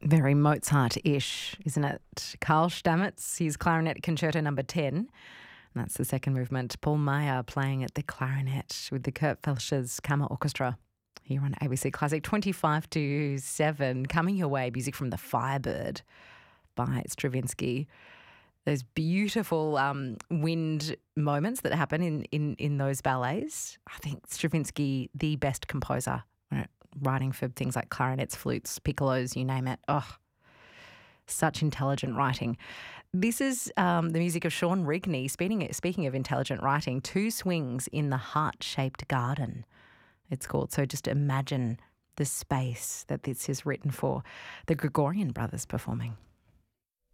Very Mozart-ish, isn't it? Karl Stamitz, his clarinet concerto number 10. And that's the second movement. Paul Meyer playing at the clarinet with the Kurt Felsch's Kammer Orchestra here on ABC Classic. 25 to 7. Coming your way, music from The Firebird by Stravinsky. Those beautiful wind moments that happen in those ballets. I think Stravinsky, the best composer, writing for things like clarinets, flutes, piccolos, you name it. Oh, such intelligent writing. This is the music of Sean Rigney. Speaking of intelligent writing, Two Swings in the Heart-Shaped Garden, it's called. So just imagine the space that this is written for. The Gregorian Brothers performing.